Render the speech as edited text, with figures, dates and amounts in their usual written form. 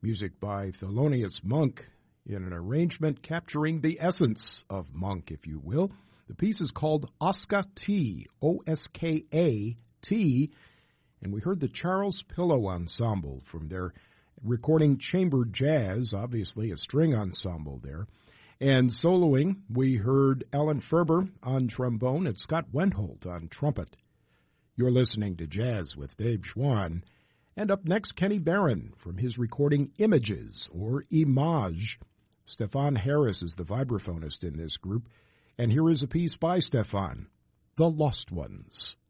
Music by Thelonious Monk in an arrangement capturing the essence of Monk, if you will. The piece is called Oska T, O-S-K-A-T, and we heard the Charles Pillow Ensemble from their recording Chamber Jazz, obviously a string ensemble there. And soloing, we heard Alan Ferber on trombone and Scott Wendholt on trumpet. You're listening to Jazz with Dave Schwann. And up next, Kenny Barron from his recording Images, or Image. Stefan Harris is the vibraphonist in this group. And here is a piece by Stefan, The Lost Ones.